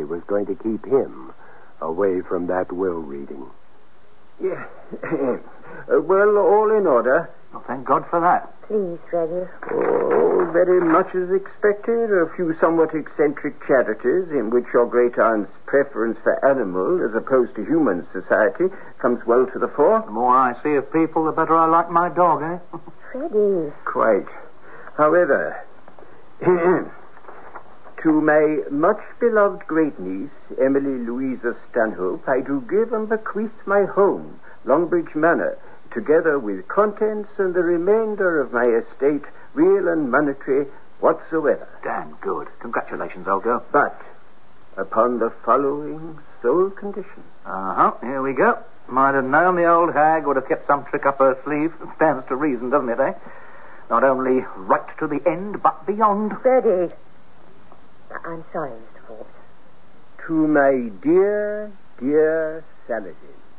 was going to keep him away from that will reading. Yeah. Well, all in order. Well, thank God for that. Please, Freddie. Oh, very much as expected. A few somewhat eccentric charities in which your great aunt's preference for animal as opposed to human society comes well to the fore. The more I see of people, the better I like my dog, eh? Freddie. Quite. However, to my much-beloved great-niece, Emily Louisa Stanhope, I do give and bequeath my home, Longbridge Manor, together with contents and the remainder of my estate, real and monetary, whatsoever. Damn good. Congratulations, old girl. But upon the following sole condition. Here we go. Might have known the old hag would have kept some trick up her sleeve. Stands to reason, doesn't it, eh? Not only right to the end, but beyond. Freddie. I'm sorry, Mr. Forbes. To my dear, dear Saladin.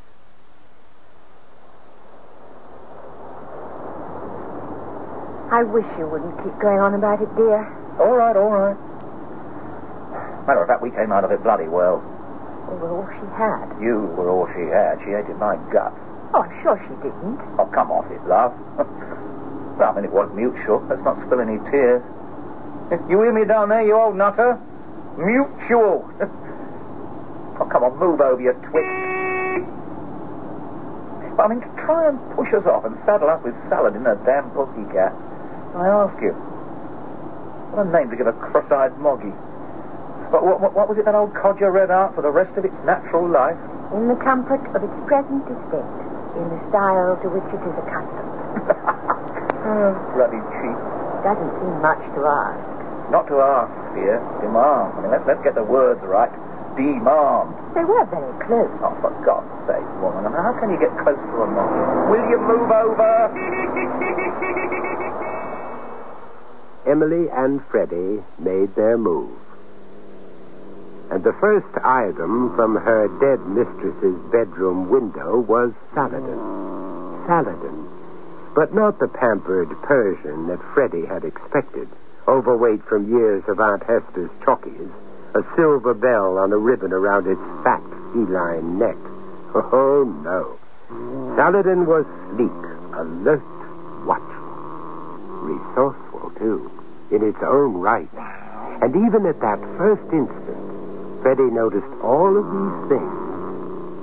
I wish you wouldn't keep going on about it, dear. All right. Matter of fact, we came out of it bloody well. Oh, well, all she had. You were all she had. She hated my guts. Oh, I'm sure she didn't. Oh, come off it, love. Well, I mean, it was mutual. Let's not spill any tears. You hear me down there, you old nutter? Mutual. Oh, come on, move over, you twit. But, I mean, to try and push us off and saddle us with Saladin, a damn pussycat. I ask you, what a name to give a cross-eyed moggy. But what was it that old codger read out for the rest of its natural life? In the comfort of its present estate, in the style to which it is accustomed. Oh, bloody cheap. Doesn't seem much to ask. Not to ask, dear. Demand. I mean, let's get the words right. Demand. They were very close. Oh, for God's sake, woman. I mean, how can you get close to a monkey? Will you move over? Emily and Freddie made their move. And the first item from her dead mistress's bedroom window was Saladin. Saladin. But not the pampered Persian that Freddie had expected. Overweight from years of Aunt Hester's chockies. A silver bell on a ribbon around its fat feline neck. Oh, no. Saladin was sleek, alert, watchful. Resourceful, too, in its own right. And even at that first instant, Freddie noticed all of these things